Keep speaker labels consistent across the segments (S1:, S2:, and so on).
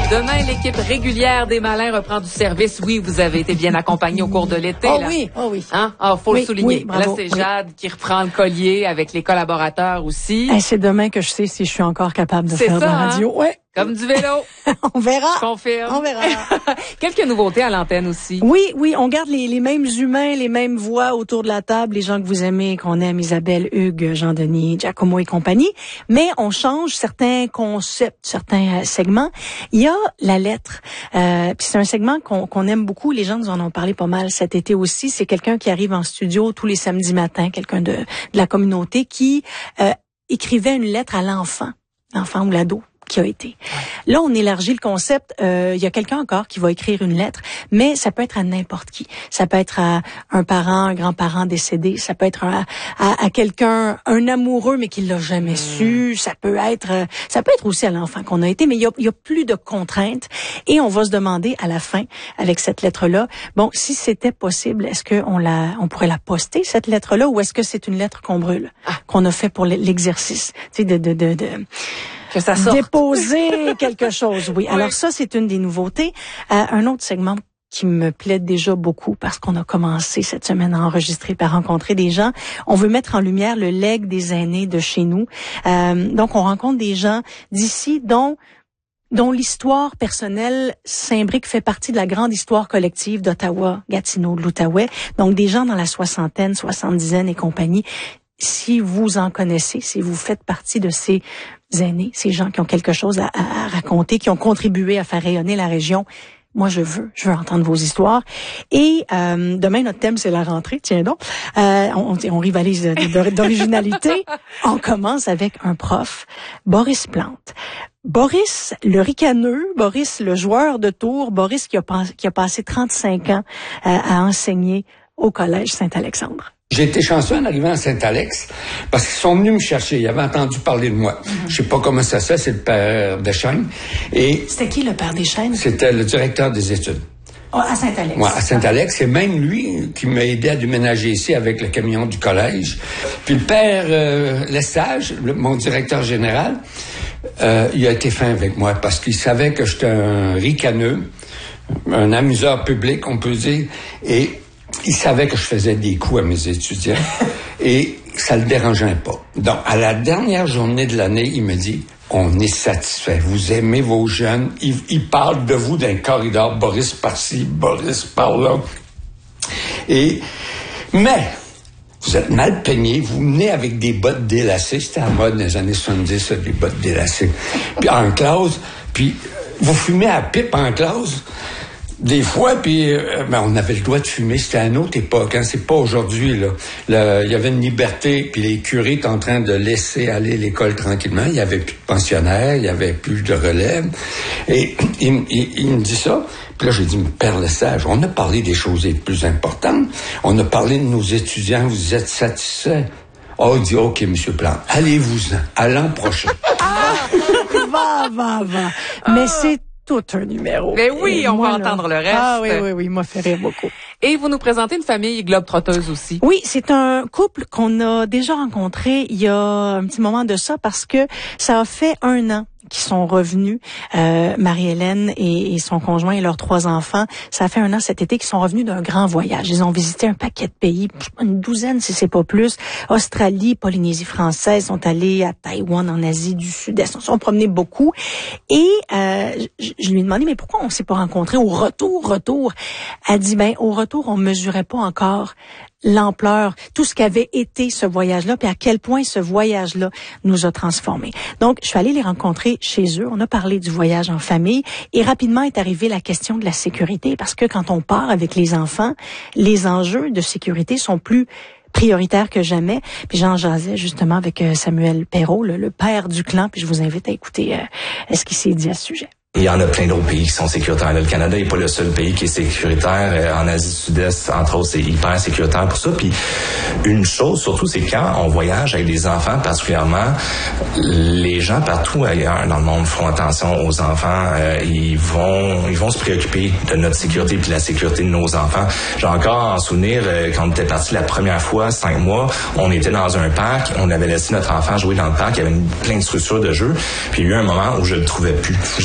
S1: Demain, l'équipe régulière des Malins reprend du service. Oui, vous avez été bien accompagné au cours de l'été.
S2: Oh
S1: là.
S2: oui, oh oui.
S1: Hein? Faut le souligner.
S2: Oui, bravo,
S1: là, c'est Jade qui reprend le collier avec les collaborateurs aussi.
S2: Hey, c'est demain que je sais si je suis encore capable de
S1: C'est
S2: faire de
S1: ça,
S2: la radio.
S1: hein?
S2: Ouais.
S1: Comme du vélo.
S2: On verra.
S1: Je confirme.
S2: On verra.
S1: Quelques nouveautés à l'antenne aussi.
S2: Oui, on garde les mêmes humains, les mêmes voix autour de la table, les gens que vous aimez, qu'on aime, Isabelle, Hugues, Jean-Denis, Giacomo et compagnie. Mais on change certains concepts, certains segments. Il y a la lettre. Puis c'est un segment qu'on aime beaucoup. Les gens nous en ont parlé pas mal cet été aussi. C'est quelqu'un qui arrive en studio tous les samedis matins, quelqu'un de la communauté qui écrivait une lettre à l'enfant ou l'ado qui a été. Là, on élargit le concept. Il y a quelqu'un encore qui va écrire une lettre, mais ça peut être à n'importe qui. Ça peut être à un parent, un grand-parent décédé. Ça peut être à quelqu'un, un amoureux, mais qui l'a jamais su. Ça peut être aussi à l'enfant qu'on a été, mais il y a plus de contraintes. Et on va se demander à la fin, avec cette lettre-là, bon, si c'était possible, est-ce que on pourrait la poster, cette lettre-là, ou est-ce que c'est une lettre qu'on brûle, qu'on a fait pour l'exercice, tu sais,
S1: que ça sorte.
S2: Déposer quelque chose, oui. Alors ça, c'est une des nouveautés. Un autre segment qui me plaît déjà beaucoup parce qu'on a commencé cette semaine à enregistrer, à rencontrer des gens. On veut mettre en lumière le legs des aînés de chez nous. Donc, on rencontre des gens d'ici dont l'histoire personnelle s'imbrique, fait partie de la grande histoire collective d'Ottawa, Gatineau, de l'Outaouais. Donc, des gens dans la soixantaine, soixante-dizaine et compagnie. Si vous en connaissez, si vous faites partie de ces aînés, ces gens qui ont quelque chose à raconter, qui ont contribué à faire rayonner la région, moi je veux entendre vos histoires. Et demain notre thème c'est la rentrée, tiens donc. On rivalise d'originalité. On commence avec un prof, Boris Plante. Boris le ricaneux, Boris le joueur de tour, Boris qui a passé 35 ans à enseigner au collège Saint-Alexandre.
S3: J'ai été chanceux en arrivant à Saint-Alex parce qu'ils sont venus me chercher. Ils avaient entendu parler de moi. Je sais pas comment ça se fait, c'est le père Deschênes. Et
S2: c'était qui le père Deschênes? C'était
S3: le directeur des études.
S2: Oh, à Saint-Alex.
S3: Ouais, à Saint-Alex. C'est même lui qui m'a aidé à déménager ici avec le camion du collège. Puis le père Lesage, mon directeur général, il a été fin avec moi parce qu'il savait que j'étais un ricaneux, un amuseur public, on peut dire, et il savait que je faisais des coups à mes étudiants et ça le dérangeait pas. Donc, à la dernière journée de l'année, il me dit, on est satisfait. Vous aimez vos jeunes. Ils parlent de vous d'un corridor. Boris par-ci, Boris par-là. Mais, vous êtes mal peignés. Vous venez avec des bottes délacées. C'était à mode dans les années 70, ça, des bottes délacées. Puis en classe, puis vous fumez à pipe en classe. Des fois, puis on avait le droit de fumer. C'était à une autre époque, hein. C'est pas aujourd'hui, là. Il y avait une liberté, puis les curés étaient en train de laisser aller l'école tranquillement. Il y avait plus de pensionnaires, il y avait plus de relève. Et il me dit ça. Puis là, j'ai dit, Père Lesage, on a parlé des choses les plus importantes. On a parlé de nos étudiants. Vous êtes satisfaits? Oh, il dit, OK, Monsieur Plante, allez-vous-en. À l'an prochain.
S2: Va. Mais c'est tout un numéro.
S1: Mais oui, on va entendre le reste.
S2: Ah oui, il m'a fait rire beaucoup.
S1: Et vous nous présentez une famille globe-trotteuse aussi.
S2: Oui, c'est un couple qu'on a déjà rencontré il y a un petit moment de ça parce que ça a fait 1 an qui sont revenus, Marie-Hélène et son conjoint et leurs 3 enfants. Ça fait 1 an cet été qu'ils sont revenus d'un grand voyage. Ils ont visité un paquet de pays, une douzaine si c'est pas plus. Australie, Polynésie française, sont allés à Taïwan, en Asie du Sud-Est. Ils se sont promenés beaucoup. Et je lui ai demandé, mais pourquoi on s'est pas rencontrés au retour? Elle dit, au retour, on mesurait pas encore l'ampleur, tout ce qu'avait été ce voyage-là, puis à quel point ce voyage-là nous a transformés. Donc, je suis allée les rencontrer chez eux. On a parlé du voyage en famille et rapidement est arrivée la question de la sécurité parce que quand on part avec les enfants, les enjeux de sécurité sont plus prioritaires que jamais. Puis j'en jasais justement avec Samuel Perrault, le père du clan, puis je vous invite à écouter ce qu'il s'est dit à ce sujet.
S4: Il y en a plein d'autres pays qui sont sécuritaires. Là, le Canada n'est pas le seul pays qui est sécuritaire. En Asie du Sud-Est, entre autres, c'est hyper sécuritaire pour ça. Puis une chose, surtout, c'est quand on voyage avec des enfants, particulièrement, les gens partout ailleurs dans le monde font attention aux enfants. Ils vont se préoccuper de notre sécurité puis de la sécurité de nos enfants. J'ai encore en souvenir, quand on était parti la première fois, 5 mois, on était dans un parc, on avait laissé notre enfant jouer dans le parc, il y avait plein de structures de jeu. Puis il y a eu un moment où je le trouvais plus. Je cherchais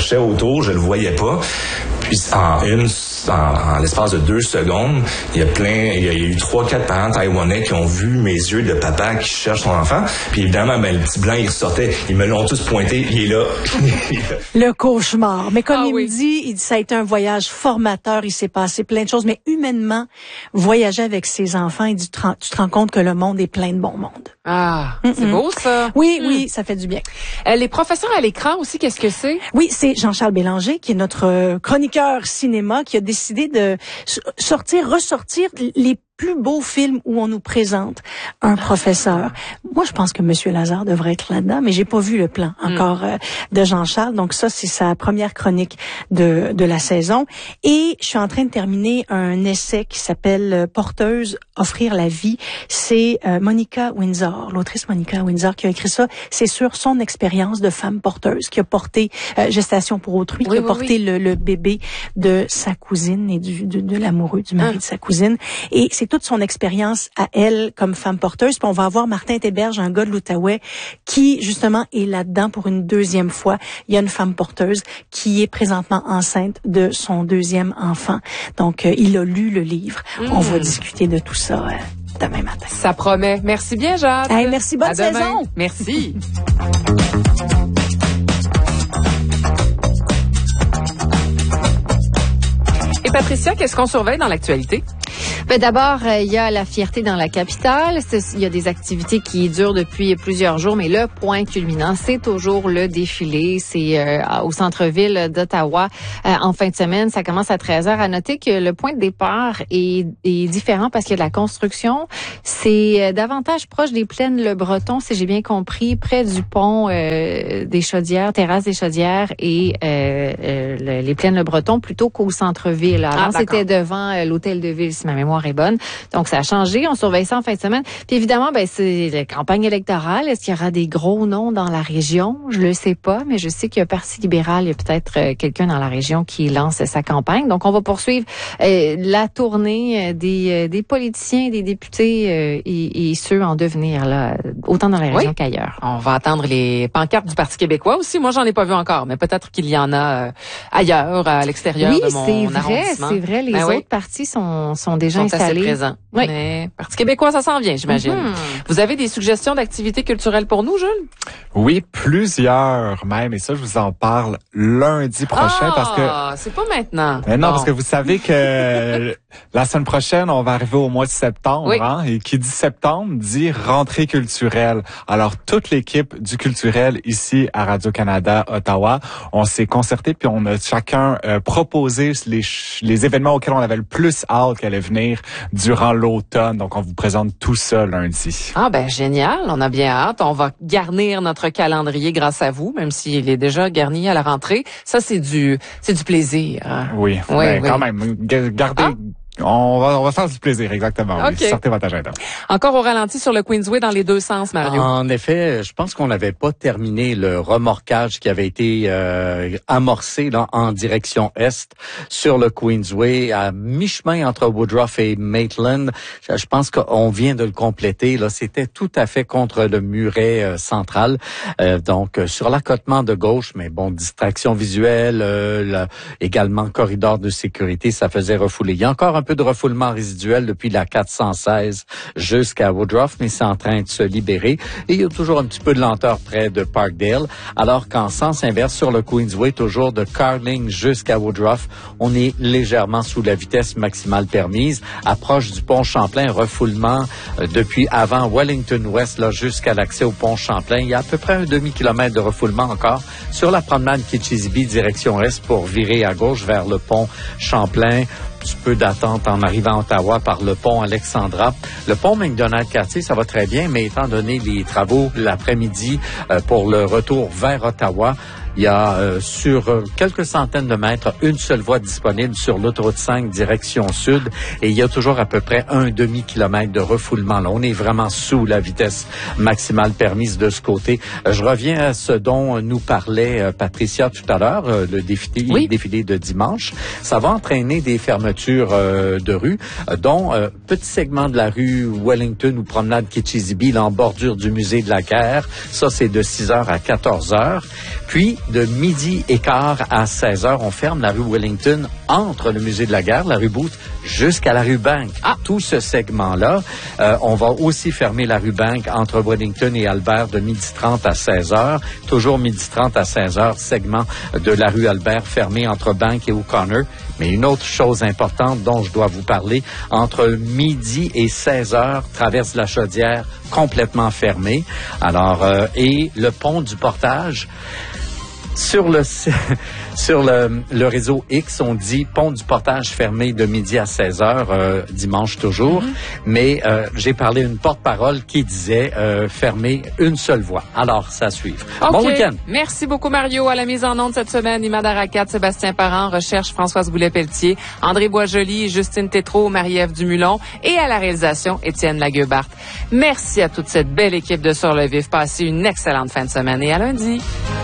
S4: cherchais autour, je le voyais pas. Puis en l'espace de 2 secondes, il y a eu 3-4 parents taïwanais qui ont vu mes yeux de papa qui cherche son enfant. Puis évidemment, le petit blanc, il ressortait. Ils me l'ont tous pointé. Il est là.
S2: Le cauchemar. Mais comme il me dit, ça a été un voyage formateur. Il s'est passé plein de choses. Mais humainement, voyager avec ses enfants, il dit, tu te rends compte que le monde est plein de bon monde.
S1: Ah, c'est beau ça.
S2: Oui, ça fait du bien.
S1: Les professeurs à l'écran aussi, qu'est-ce que c'est?
S2: Oui, c'est Jean-Charles Bélanger, qui est notre chroniqueur cinéma, qui a décidé de ressortir les plus beau film où on nous présente un professeur. Moi, je pense que Monsieur Lazare devrait être là-dedans, mais j'ai pas vu le plan encore de Jean-Charles. Donc ça, c'est sa première chronique de la saison. Et je suis en train de terminer un essai qui s'appelle Porteuse, offrir la vie. C'est Monica Windsor, l'autrice Monica Windsor qui a écrit ça. C'est sur son expérience de femme porteuse qui a porté gestation pour autrui, qui a porté le bébé de sa cousine et de l'amoureux du mari de sa cousine. Et c'est toute son expérience à elle comme femme porteuse. Puis on va avoir Martin Théberge, un gars de l'Outaouais, qui justement est là-dedans pour une deuxième fois. Il y a une femme porteuse qui est présentement enceinte de son 2e enfant. Donc, il a lu le livre. On va discuter de tout ça demain matin.
S1: Ça promet. Merci bien, Jade.
S2: Hey, merci, bonne saison.
S1: Merci. Et Patricia, qu'est-ce qu'on surveille dans l'actualité?
S5: Ben d'abord, il y a la fierté dans la capitale. Il y a des activités qui durent depuis plusieurs jours, mais le point culminant, c'est toujours le défilé. C'est au centre-ville d'Ottawa en fin de semaine. Ça commence à 13h. À noter que le point de départ est différent parce qu'il y a de la construction. C'est davantage proche des plaines Le Breton, si j'ai bien compris, près du pont des Chaudières, terrasse des Chaudières et les plaines Le Breton, plutôt qu'au centre-ville. Avant, c'était devant l'hôtel de ville, si ma mémoire est bonne. Donc, ça a changé. On surveille ça en fin de semaine. Puis évidemment, c'est la campagne électorale. Est-ce qu'il y aura des gros noms dans la région? Je le sais pas, mais je sais qu'il y a Parti libéral. Il y a peut-être quelqu'un dans la région qui lance sa campagne. Donc, on va poursuivre la tournée des politiciens, des députés et ceux en devenir, là, autant dans la région qu'ailleurs.
S1: On va attendre les pancartes du Parti québécois aussi. Moi, j'en ai pas vu encore, mais peut-être qu'il y en a ailleurs, à l'extérieur de mon arrondissement.
S5: Oui, c'est vrai. Les autres partis sont déjà installés.
S1: Assez présents. Oui. Mais Parti québécois, ça s'en vient, j'imagine. Vous avez des suggestions d'activités culturelles pour nous, Jules?
S6: Oui, plusieurs même. Et ça, je vous en parle lundi prochain parce que...
S1: c'est pas maintenant.
S6: Mais non, parce que vous savez que la semaine prochaine, on va arriver au mois de septembre. Hein, et qui dit septembre dit rentrée culturelle. Alors, toute l'équipe du culturel ici à Radio-Canada, Ottawa, on s'est concerté puis on a chacun proposé les événements auxquels on avait le plus hâte qu'elle allait venir durant l'automne. Donc, on vous présente tout ça lundi.
S1: Ah ben génial, on a bien hâte. On va garnir notre calendrier grâce à vous, même s'il est déjà garni à la rentrée. Ça, c'est du plaisir. Hein?
S6: Oui, quand même. Gardez... On va faire du plaisir, exactement. Okay. Oui. Sortez votre agenda.
S1: Encore au ralenti sur le Queensway dans les deux sens, Mario.
S7: En effet, je pense qu'on n'avait pas terminé le remorquage qui avait été amorcé là, en direction est sur le Queensway, à mi-chemin entre Woodruff et Maitland. Je pense qu'on vient de le compléter. Là, c'était tout à fait contre le muret central. Donc, sur l'accotement de gauche, mais bon, distraction visuelle, également corridor de sécurité, ça faisait refouler. Il y a encore un peu de refoulement résiduel depuis la 416 jusqu'à Woodruff, mais c'est en train de se libérer. Et il y a toujours un petit peu de lenteur près de Parkdale, alors qu'en sens inverse, sur le Queensway, toujours de Carling jusqu'à Woodruff, on est légèrement sous la vitesse maximale permise. Approche du pont Champlain, refoulement depuis avant Wellington West là jusqu'à l'accès au pont Champlain. Il y a à peu près un demi-kilomètre de refoulement encore sur la promenade Kitchissippi, direction est, pour virer à gauche vers le pont Champlain. Un petit peu d'attente en arrivant à Ottawa par le pont Alexandra. Le pont McDonald-Cartier, ça va très bien, mais étant donné les travaux l'après-midi pour le retour vers Ottawa, il y a sur quelques centaines de mètres une seule voie disponible sur l'autoroute 5 direction sud et il y a toujours à peu près un demi-kilomètre de refoulement. Là, on est vraiment sous la vitesse maximale permise de ce côté. Je reviens à ce dont nous parlait Patricia tout à l'heure, le défilé de dimanche. Ça va entraîner des fermetures de rue, dont petit segment de la rue Wellington ou promenade Kitchissippi, là, en bordure du musée de la guerre. Ça, c'est de 6h à 14h. Puis, de 12h15 à 16h, on ferme la rue Wellington entre le musée de la guerre, la rue Booth, jusqu'à la rue Bank. Tout ce segment-là. On va aussi fermer la rue Bank entre Wellington et Albert de 12h30 à 16h. Toujours 12h30 à 16h, segment de la rue Albert fermé entre Bank et O'Connor. Mais une autre chose importante dont je dois vous parler, entre midi et 16h, traverse la Chaudière complètement fermée. Alors, et le pont du Portage, sur le réseau X, on dit pont du Portage fermé de midi à 16h, dimanche toujours. Mais j'ai parlé à une porte-parole qui disait fermer une seule voie. Alors, ça suit.
S1: Okay.
S7: Bon week-end.
S1: Merci beaucoup, Mario. À la mise en onde cette semaine, Imad Arakat, Sébastien Parent, recherche Françoise Goulet-Pelletier, André Boisjoli, Justine Tétrault, Marie-Ève Dumulon et à la réalisation, Étienne Laguebart. Merci à toute cette belle équipe de Sur le Vif. Passez une excellente fin de semaine et à lundi.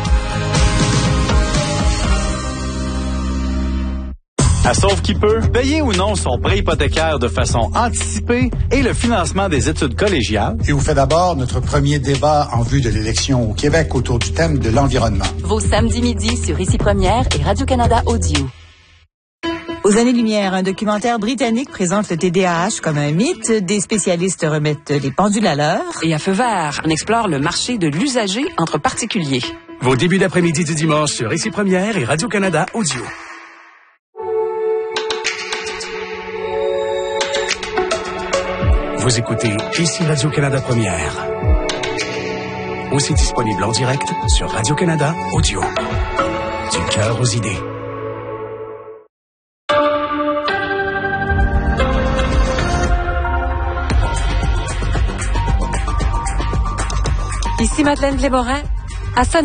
S8: À Sauve qui peut, payer ou non son prêt hypothécaire de façon anticipée et le financement des études collégiales.
S9: Et vous fait d'abord notre premier débat en vue de l'élection au Québec autour du thème de l'environnement.
S10: Vos samedis midi sur Ici Première et Radio-Canada Audio.
S11: Aux années-lumière, un documentaire britannique présente le TDAH comme un mythe. Des spécialistes remettent les pendules à l'heure.
S12: Et à Feu vert, on explore le marché de l'usager entre particuliers.
S13: Vos débuts d'après-midi du dimanche sur Ici Première et Radio-Canada Audio. Vous écoutez Ici Radio-Canada Première. Aussi disponible en direct sur Radio-Canada Audio. Du cœur aux idées.
S14: Ici Madeleine Blémorin. À